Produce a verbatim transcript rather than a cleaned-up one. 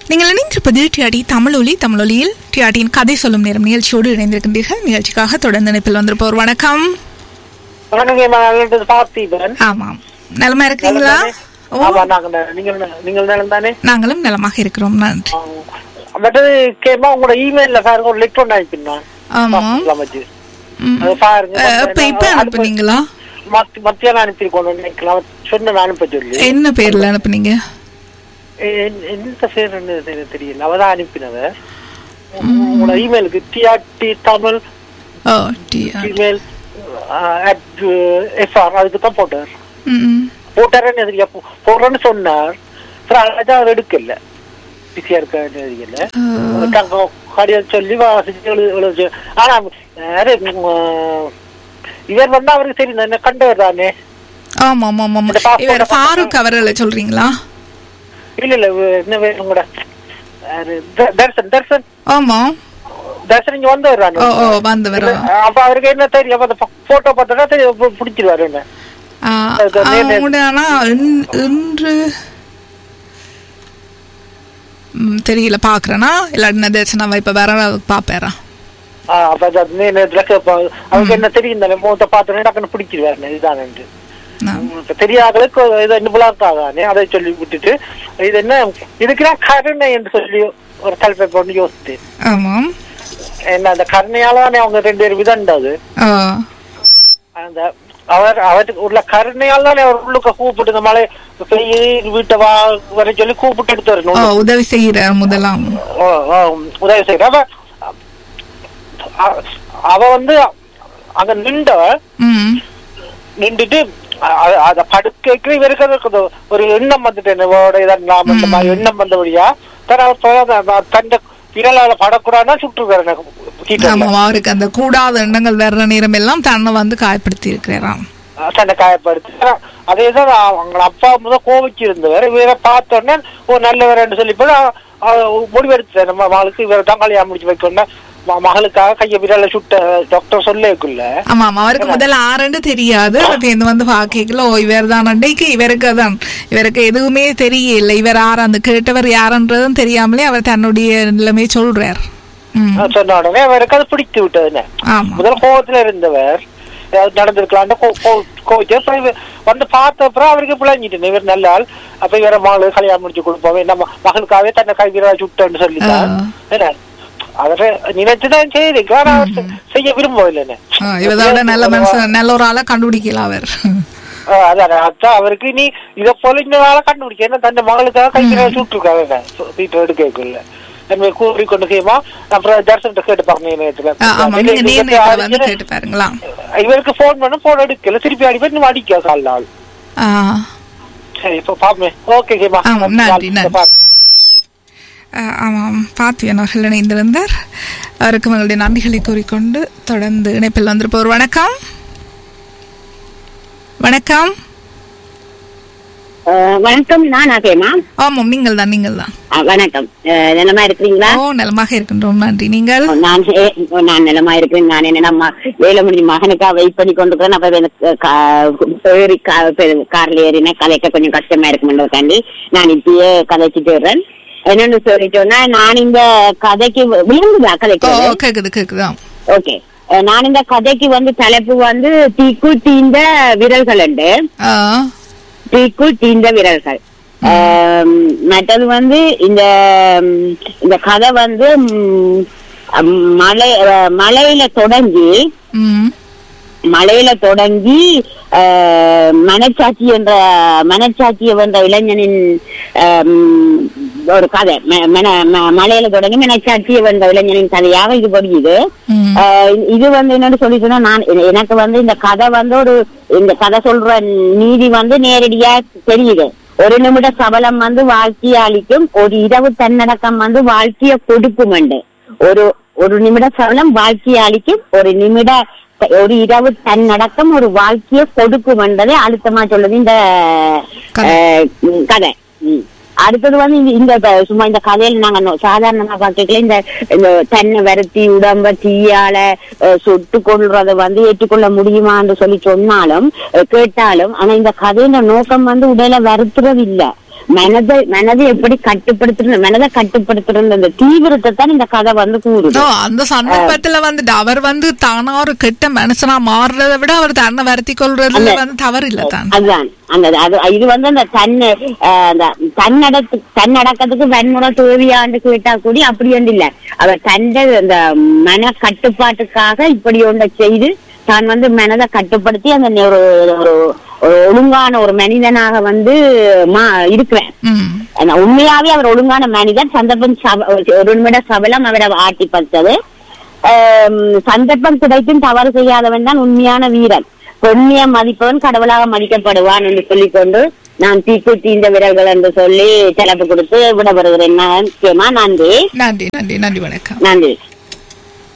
நீங்கள் இணைந்திருப்பது டிஆர்டி தமிழொலி. தமிழொலியில் டிஆர்டியின் கதை சொல்லும் நேரம் நிகழ்ச்சியோடு இணைந்திருக்கின்றீர்கள். நிகழ்ச்சிக்காக தொடர்ந்து இணைப்பில் வந்திருப்போர். வணக்கம். ஆமாம், நலமா இருக்கீங்களா? நாங்களும் நலமாக இருக்கிறோம், நன்றி. இப்ப அனுப்புனீங்களா? என்ன பேர்ல அனுப்புனீங்க? தெரியல, அவதான் அனுப்பினவர். உங்களோட இமெயிலுக்கு டிஆர்டி தமிழ் இமெயில் அதுக்கு தான் போட்டார். போட்டாருன்னு போடுறேன்னு சொன்னார். அவர் எடுக்கல, பிஸியா இருக்க சொல்லி வாசிச்சு. ஆனா இவர் வந்து அவருக்கு தெரியும், என்ன கண்டவர் தானே. ஆமா ஆமா ஆமா, இவர் ஃபாரூக் அவர்களை சொல்றீங்களா? இல்ல இல்ல, என்ன பேர் கூட தர்சன் தர்சன். ஆமா, தர்சன் இங்க வந்தவர் தானே. ஓ ஓ, வந்தவர். அப்ப அவருக்கு என்ன தெரியும், அப்ப போட்டோ பார்த்தா தெரியும், பிடிச்சிருவாரு. என்ன இன்று தெரியல, பாக்குறேன்னா இல்லாட்டினா தர்சனாவா இப்ப வேற பாப்பேரா? அவருக்கு என்ன தெரியும் தானே, முகத்தை பார்த்தோன்னே பிடிச்சிருவாரு. இதுதான் தெரியாதவர்களுக்கு இது என்ன புலாக்காதானே, அதை சொல்லி விட்டுட்டு இது என்ன இதுக்குதான் கருணை என்று சொல்லி ஒரு தலைப்பை போட்டு யோசித்தேன். ஆமாம், என்ன அந்த கருணையாலானே அவங்க ரெண்டு பேரும் விதண்டாது. அந்த அவர் அவருக்கு உள்ள கருணையால் தானே அவர் உள்ளுக்க கூப்பிட்டு இந்த மலை வீட்டை வா வர சொல்லி கூப்பிட்டு எடுத்து வரணும், உதவி செய்யற முதலாம் உதவி செய்யற. அவ அவ வந்து அங்க நின்றவ நின்றுட்டு அத படுக்கைக்கு இவருக்கு ஒரு எண்ணம் வந்துட்டு எண்ணம் வந்தபடியா தன் விரலால படக்கூடாதுன்னா சுற்றுவாரு. அவருக்கு அந்த கூடாத எண்ணங்கள் வர்ற நேரம் எல்லாம் தன்னை வந்து காயப்படுத்தி இருக்கிறான், தன்னை காயப்படுத்தி. அதேதான் அவங்க அப்பா முதல் கோவிச்சு இருந்தவர். இவரை பார்த்தோன்னே ஒரு நல்லவர் சொல்லி போய் முடிவெடுத்தார், நம்ம மகளுக்கு இவரை தான் கல்யாணம் முடிச்சு வைக்கணும், மகளுக்காக கைய விரல சுட்ட டாக்டர் சொல்லிக்குள்ள. ஆமா, அவருக்கு முதல்ல ஆறுன்னு தெரியாது. வந்து பாக்கல, ஓ இவர் தான் அண்டைக்கு, இவருக்கு தான் இவருக்கு எதுவுமே தெரியல, இவர் ஆறு அந்த கேட்டவர் யாருன்றதும் தெரியாமலே அவர் தன்னுடைய நிலைமை சொல்றார். சொன்ன உடனே அவருக்கு அது பிடித்து விட்டதுன்னு. முதல் கோவத்துல இருந்தவர் நடந்திருக்கலாம் கோவிச்சு வந்து பார்த்த அப்புறம் அவருக்கு பிழைஞ்சிட்டு இவர் நல்லால். அப்ப இவர மகளுக்கு கல்யாணம் முடிச்சு கொடுப்போம், நம்ம மகளுக்காகவே தன்னை கை விரல சுட்டன்னு சொல்லிட்டான். என்ன அவரை நினைச்சுதான் செய்திருக்கான், அவர் செய்ய விரும்பவில்லை. இவரோட நல்ல மனுஷன், நல்ல ஒரு ஆளை கண்டுபிடிக்கலாம் அவர். அதான் அதான் அவருக்கு நீ இதை போல இந்த ஆளை கண்டுபிடிக்க, ஏன்னா தன் மகளுக்காக கைவிரல சுட்டுருக்காங்க வீட்டை எடுக்கல. நம்ம கூறிக்கொண்டு செய்யுமா அப்புறம் தர்சன்ட்ட கேட்டு பாருங்க. இவருக்கு போன் பண்ண போன் எடுக்கல, திருப்பி அடிப்பா இன்னும் அடிக்க கால் நாள். சரி, இப்ப பாப்போமே. ஓகே கேமா, நன்றி நன்றி. ஆமாம், பார்த்தியன் அவர்கள் இணைந்திருந்தார். அவருக்கு எங்களுடைய நன்றிகளை கூறிக்கொண்டு தொடர்ந்து இணைப்பில் வந்திருப்போர். வணக்கம். வணக்கம் வணக்கம், நான் ஆகேமா? ஆமாம், நீங்கள் தான் நீங்கள் தான். வணக்கம், நலமா இருக்கிறீங்களா? ஓ, நலமாக இருக்கின்றோம், நன்றி. நீங்கள்? நான் நான் நலமா இருக்கிறேன். நான் என்ன நம்ம வேலை முடிஞ்சு மகனுக்காக வெயிட் பண்ணி கொண்டிருக்கிறேன். அப்ப எனக்கு கார்ல ஏறினா கதைக்க கொஞ்சம் கஷ்டமா இருக்குமென்றதாண்டி நான் இப்பயே கதைச்சிட்டு வர்றேன். என்னன்னு சொல்லிட்டோம்னா, நான் இந்த கதைக்கு விழுங்குதா கதைக்கு கேக்குது கேக்குதா? ஓகே, நான் இந்த கதைக்கு வந்து தலைப்பு வந்து தீக்கு தீந்த விரல்கள் உண்டு, தீக்கு தீந்த விரல்கள். மற்றது வந்து இந்த இந்த கதை வந்து மலை மலையில தொடங்கி மலையில தொடங்கி மனச்சாட்சி என்ற மனச்சாட்சியை வென்ற இளைஞனின் ஒரு கதை. மலையில தொடங்கி மனச்சாட்சியை வென்ற இளைஞனின் கதையாக இது படிக்குது. இது வந்து என்னன்னு சொல்லி சொன்னா, நான் எனக்கு வந்து இந்த கதை வந்து ஒரு இந்த கதை சொல்ற நீதி வந்து நேரடியா தெரியுது. ஒரு நிமிட சபலம் வந்து வாழ்க்கையை அளிக்கும், ஒரு இரவு தன்னடக்கம் வந்து வாழ்க்கையை கொடுக்கும். ஒரு ஒரு நிமிட சபலம் வாழ்க்கையை அளிக்கும், ஒரு நிமிட ஒரு இரவு தன்னடக்கம் ஒரு வாழ்க்கையை கொடுக்கும் என்பதை அழுத்தமா சொல்லுது இந்த கதை. அடுத்தது வந்து இந்த சும்மா இந்த கதையில நாங்க சாதாரணமா பாக்கல, இந்த தன்னை வருத்தி உடம்ப தீயால சுட்டு கொள்றத வந்து ஏற்றுக்கொள்ள முடியுமான்னு சொல்லி சொன்னாலும் கேட்டாலும், ஆனா இந்த கதையில நோக்கம் வந்து உடலை வருத்துறது இல்ல. மனதை மனதை எப்படி கட்டுப்படுத்துற மனதை கட்டுப்படுத்துற அந்த தீவிரத்தை தான் இந்த கதை வந்து கூறுது. அந்த சந்தர்ப்பத்துல வந்துட்டு அவர் வந்து தானா ஒரு கெட்ட மனுஷனா மாறுறதை விட அவர் தன்னை வருத்தி கொள்றதுல வந்து தவறு இல்ல தான். அதுதான் அந்த இது வந்து அந்த தன்னை தன்னடத்து தன்னடக்கத்துக்கு வன்முறை தேவையாண்டு கேட்டா கூடி அப்படி ஒன்று இல்ல. அவர் தன்னை அந்த மன கட்டுப்பாட்டுக்காக இப்படி ஒன்றை செய்து தான் வந்து மனதை கட்டுப்படுத்தி அந்த ஒரு ஒரு ஒழுங்கான ஒரு மனிதனாக வந்து இருக்கிறேன். உண்மையாவே அவர் ஒழுங்கான மனிதன். சந்தர்ப்பம் ஒரு நிமிட சபலம் அவரை ஆட்டி பார்த்தது. சந்தர்ப்பம் கிடைத்தும் தவறு செய்யாதவன் தான் உண்மையான வீரன். பொன்னியம் மதிப்பவன் கடவுளாக மதிக்கப்படுவான் என்று சொல்லிக்கொண்டு நான் தீக்கு தீந்த வீரர்கள் என்று சொல்லி தலைப்பு கொடுத்து விடப்படுகிறேன். நன்றி நன்றி நன்றி நன்றி வணக்கம். நன்றி.